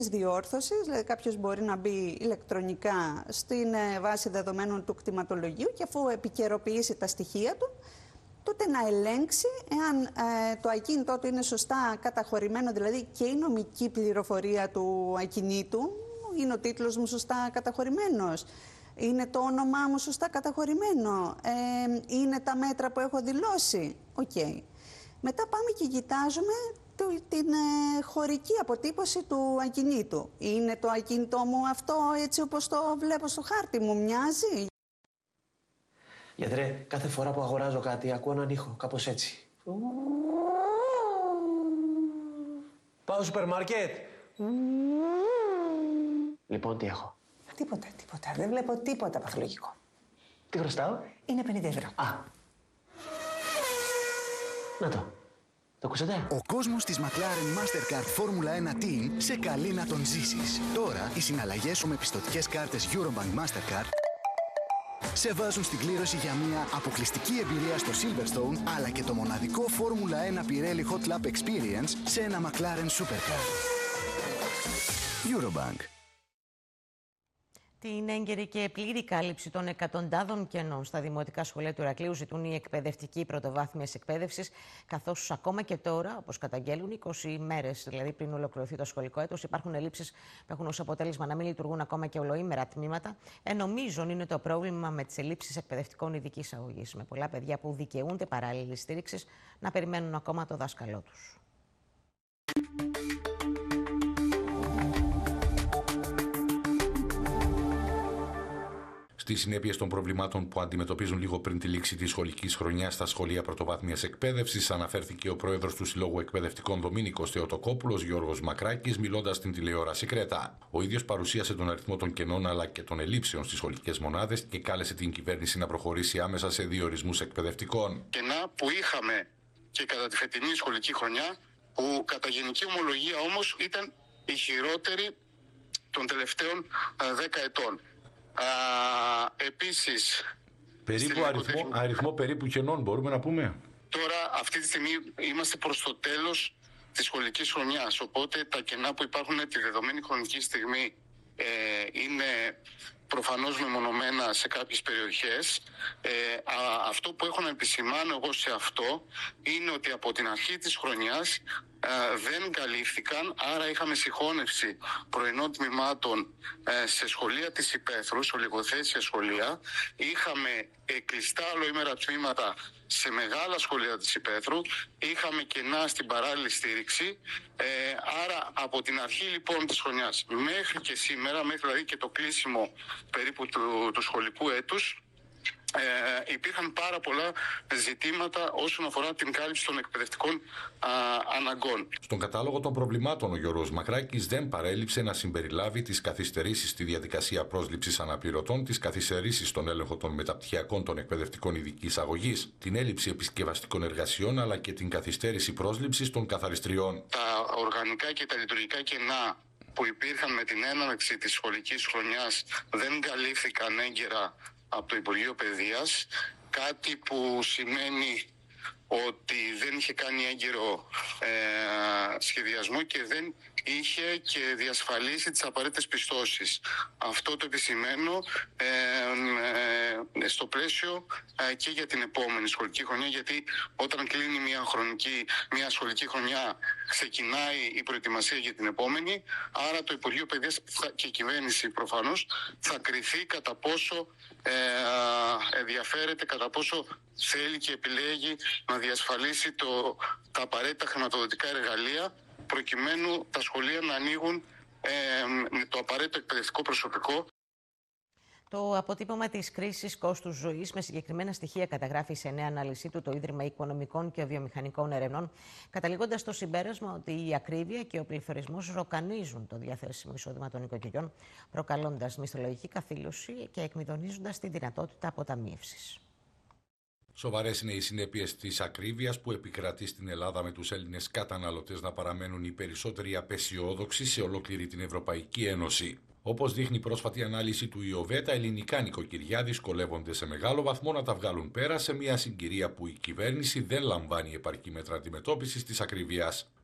διόρθωσης, δηλαδή κάποιος μπορεί να μπει ηλεκτρονικά στην βάση δεδομένων του κτηματολογίου και αφού επικαιροποιήσει τα στοιχεία του, τότε να ελέγξει εάν το ακίνητό του είναι σωστά καταχωρημένο, δηλαδή και η νομική πληροφορία του ακινήτου, είναι ο τίτλος μου σωστά καταχωρημένος, είναι το όνομά μου σωστά καταχωρημένο, είναι τα μέτρα που έχω δηλώσει. Οκ. Μετά πάμε και κοιτάζουμε την χωρική αποτύπωση του ακινήτου. Είναι το ακίνητό μου αυτό έτσι όπως το βλέπω στο χάρτη μου, μοιάζει? Γιατρέ, κάθε φορά που αγοράζω κάτι ακούω έναν ήχο, κάπως έτσι. Πάω στο σούπερ μάρκετ. Λοιπόν, τι έχω? Τίποτα. Δεν βλέπω τίποτα παθολογικό. Τι χρωστάω? Είναι 50 ευρώ. Α. Να το. Το ακούσατε? Ο κόσμος της McLaren Mastercard Formula 1 Team σε καλεί να τον ζήσεις. Τώρα, οι συναλλαγές σου με πιστωτικές κάρτες Eurobank Mastercard σε βάζουν στην κλήρωση για μια αποκλειστική εμπειρία στο Silverstone, αλλά και το μοναδικό Formula 1 Pirelli Hot Lap Experience σε ένα McLaren Supercar. Eurobank. Την έγκαιρη και πλήρη κάλυψη των εκατοντάδων κενών στα δημοτικά σχολεία του Ηρακλείου ζητούν οι εκπαιδευτικοί πρωτοβάθμιας εκπαίδευσης, καθώς ακόμα και τώρα, όπως καταγγέλουν, 20 μέρες δηλαδή πριν ολοκληρωθεί το σχολικό έτος, υπάρχουν ελλείψεις που έχουν ως αποτέλεσμα να μην λειτουργούν ακόμα και ολοήμερα τμήματα. Νομίζουν είναι το πρόβλημα με τις ελλείψεις εκπαιδευτικών ειδικής αγωγής, με πολλά παιδιά που δικαιούνται παράλληλη στήριξη να περιμένουν ακόμα το δάσκαλό τους. Στις συνέπειες των προβλημάτων που αντιμετωπίζουν λίγο πριν τη λήξη της σχολικής χρονιάς στα σχολεία πρωτοβάθμιας εκπαίδευσης, αναφέρθηκε ο πρόεδρος του Συλλόγου Εκπαιδευτικών Δομήνικος Θεοτοκόπουλος, Γιώργος Μακράκης, μιλώντας στην τηλεόραση Κρέτα. Ο ίδιος παρουσίασε τον αριθμό των κενών αλλά και των ελλείψεων στις σχολικές μονάδες και κάλεσε την κυβέρνηση να προχωρήσει άμεσα σε διορισμούς εκπαιδευτικών. Κενά που είχαμε και κατά τη φετινή σχολική χρονιά, που κατά γενική ομολογία όμως ήταν η χειρότερη των τελευταίων 10 ετών. Επίσης, περίπου αριθμό περίπου κενών μπορούμε να πούμε. Τώρα αυτή τη στιγμή είμαστε προς το τέλος της σχολικής χρονιάς, οπότε τα κενά που υπάρχουν τη δεδομένη χρονική στιγμή είναι προφανώς μεμονωμένα σε κάποιες περιοχές. Αυτό που έχω να επισημάνω εγώ σε αυτό είναι ότι από την αρχή της χρονιάς δεν καλύφθηκαν, άρα είχαμε συγχώνευση πρωινών τμήματων σε σχολεία της υπαίθρου, σε ολιγοθέσια σχολεία. Είχαμε κλειστά ολοήμερα τμήματα σε μεγάλα σχολεία της υπαίθρου. Είχαμε κενά στην παράλληλη στήριξη. Άρα από την αρχή λοιπόν της χρονιάς μέχρι και σήμερα, μέχρι δηλαδή και το κλείσιμο περίπου του σχολικού έτους, υπήρχαν πάρα πολλά ζητήματα όσον αφορά την κάλυψη των εκπαιδευτικών αναγκών. Στον κατάλογο των προβλημάτων, ο Γιώργος Μακράκης δεν παρέλειψε να συμπεριλάβει τις καθυστερήσεις στη διαδικασία πρόσληψης αναπληρωτών, τις καθυστερήσεις στον έλεγχο των μεταπτυχιακών των εκπαιδευτικών ειδικής αγωγής, την έλλειψη επισκευαστικών εργασιών αλλά και την καθυστέρηση πρόσληψης των καθαριστριών. Τα οργανικά και τα λειτουργικά κενά που υπήρχαν με την έναρξη της σχολικής χρονιάς δεν καλύφθηκαν έγκαιρα από το Υπουργείο Παιδείας, κάτι που σημαίνει ότι δεν είχε κάνει έγκαιρο σχεδιασμό και δεν είχε και διασφαλίσει τις απαραίτητες πιστώσεις. Αυτό το επισημαίνω στο πλαίσιο και για την επόμενη σχολική χρονιά, γιατί όταν κλείνει μια σχολική χρονιά ξεκινάει η προετοιμασία για την επόμενη, άρα το Υπουργείο Παιδείας και η κυβέρνηση προφανώς θα κριθεί κατά πόσο ενδιαφέρεται, κατά πόσο θέλει και επιλέγει να διασφαλίσει τα απαραίτητα χρηματοδοτικά εργαλεία προκειμένου τα σχολεία να ανοίγουν με το απαραίτητο εκπαιδευτικό προσωπικό. Το αποτύπωμα της κρίσης κόστους ζωής με συγκεκριμένα στοιχεία καταγράφει σε νέα ανάλυση του το Ίδρυμα Οικονομικών και Βιομηχανικών Ερευνών, καταλήγοντας στο συμπέρασμα ότι η ακρίβεια και ο πληθωρισμός ροκανίζουν το διαθέσιμο εισόδημα των οικογενειών, προκαλώντας μισθολογική καθήλωση και εκμηδονίζοντας τη δυνατότητα αποταμίευσης. Σοβαρές είναι οι συνέπειες της ακρίβειας που επικρατεί στην Ελλάδα, με τους Έλληνες καταναλωτές να παραμένουν οι περισσότεροι απεσιόδοξοι σε ολόκληρη την Ευρωπαϊκή Ένωση. Όπως δείχνει η πρόσφατη ανάλυση του ΙΟΒΕ, τα ελληνικά νοικοκυριά δυσκολεύονται σε μεγάλο βαθμό να τα βγάλουν πέρα σε μια συγκυρία που η κυβέρνηση δεν λαμβάνει επαρκή μέτρα αντιμετώπισης της ακρίβειας.